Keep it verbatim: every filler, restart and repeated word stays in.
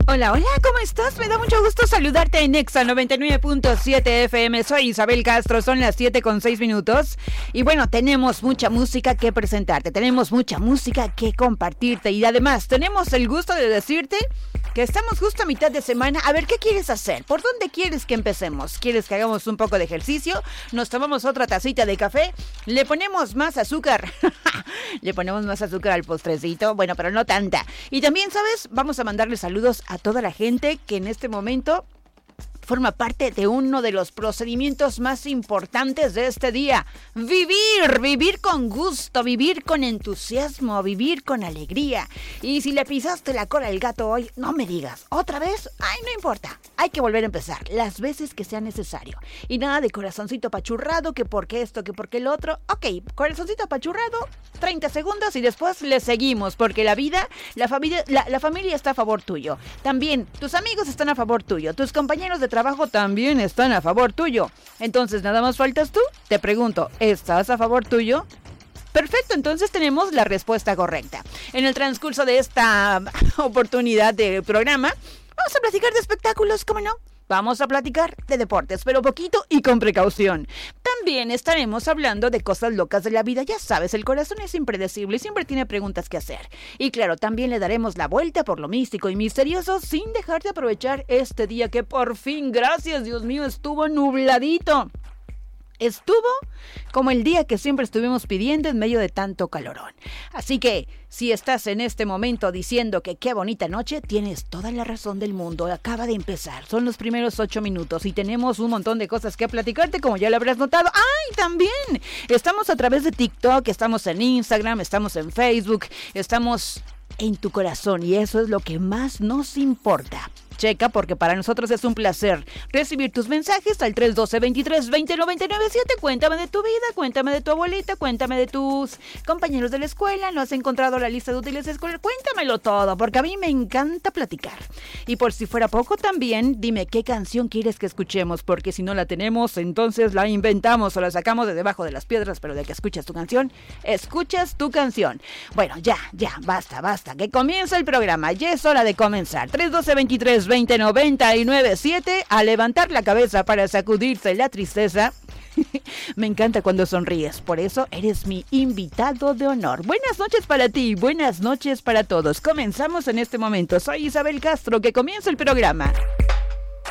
Hola, hola, ¿cómo estás? Me da mucho gusto saludarte en Exa noventa y nueve punto siete F M. Soy Isabel Castro, son las siete con seis minutos. Y bueno, tenemos mucha música que presentarte, tenemos mucha música que compartirte. Y además, tenemos el gusto de decirte que estamos justo a mitad de semana. A ver, ¿qué quieres hacer? ¿Por dónde quieres que empecemos? ¿Quieres que hagamos un poco de ejercicio? ¿Nos tomamos otra tacita de café? ¿Le ponemos más azúcar? ¿Le ponemos más azúcar al postrecito? Bueno, pero no tanta. Y también, ¿sabes? Vamos a mandarle saludos a toda la gente que en este momento forma parte de uno de los procedimientos más importantes de este día. Vivir, vivir con gusto, vivir con entusiasmo, vivir con alegría. Y si le pisaste la cola al gato hoy, no me digas, ¿otra vez? Ay, no importa, hay que volver a empezar, las veces que sea necesario. Y nada de corazoncito apachurrado, que por qué esto, que por qué el otro. Ok, corazoncito apachurrado, treinta segundos y después le seguimos, porque la vida, la familia, la, la familia está a favor tuyo. También, tus amigos están a favor tuyo, tus compañeros de trabajo trabajo también están a favor tuyo. Entonces, ¿nada más faltas tú? Te pregunto, ¿estás a favor tuyo? Perfecto, entonces tenemos la respuesta correcta. En el transcurso de esta oportunidad de programa, vamos a platicar de espectáculos, ¿cómo no? Vamos a platicar de deportes, pero poquito y con precaución. También estaremos hablando de cosas locas de la vida. Ya sabes, el corazón es impredecible y siempre tiene preguntas que hacer. Y claro, también le daremos la vuelta por lo místico y misterioso sin dejar de aprovechar este día que por fin, gracias Dios mío, estuvo nubladito. Estuvo como el día que siempre estuvimos pidiendo en medio de tanto calorón. Así que, si estás en este momento diciendo que qué bonita noche, tienes toda la razón del mundo. Acaba de empezar, son los primeros ocho minutos y tenemos un montón de cosas que platicarte, como ya lo habrás notado. ¡Ay, también! Estamos a través de TikTok, estamos en Instagram, estamos en Facebook, estamos en tu corazón y eso es lo que más nos importa. Checa, porque para nosotros es un placer recibir tus mensajes al tres uno dos, veintitrés, veinte, noventa y nueve siete. Cuéntame de tu vida, cuéntame de tu abuelita, cuéntame de tus compañeros de la escuela. ¿No has encontrado la lista de útiles escolares? Cuéntamelo todo, porque a mí me encanta platicar. Y por si fuera poco también, dime qué canción quieres que escuchemos, porque si no la tenemos, entonces la inventamos o la sacamos de debajo de las piedras, pero de que escuchas tu canción, escuchas tu canción. Bueno, ya, ya, basta, basta, que comienza el programa. Ya es hora de comenzar. tres uno dos, veintitrés, veinte, noventa y nueve siete, a levantar la cabeza para sacudirse la tristeza. Me encanta cuando sonríes, por eso eres mi invitado de honor. Buenas noches para ti, buenas noches para todos. Comenzamos en este momento. Soy Isabel Castro, que comienza el programa.